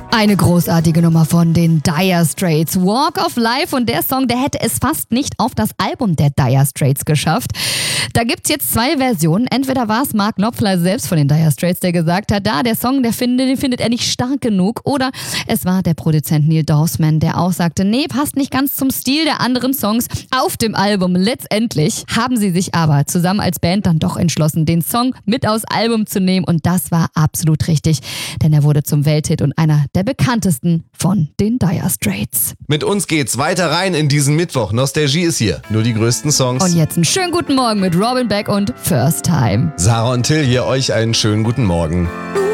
Eine großartige Nummer von den Dire Straits. Walk of Life, und der Song, der hätte es fast nicht auf das Album der Dire Straits geschafft. Da gibt's jetzt zwei Versionen. Entweder war es Mark Knopfler selbst von den Dire Straits, der gesagt hat, den Song, den findet er nicht stark genug. Oder es war der Produzent Neil Dorfman, der auch sagte, nee, passt nicht ganz zum Stil der anderen Songs auf dem Album. Letztendlich haben sie sich aber zusammen als Band dann doch entschlossen, den Song mit aufs Album zu nehmen, und das war absolut richtig, denn er wurde zum Welthit und einer der bekanntesten von den Dire Straits. Mit uns geht's weiter rein in diesen Mittwoch. Nostalgie ist hier. Nur die größten Songs. Und jetzt einen schönen guten Morgen mit Robin Beck und First Time. Sarah und Till hier, euch einen schönen guten Morgen.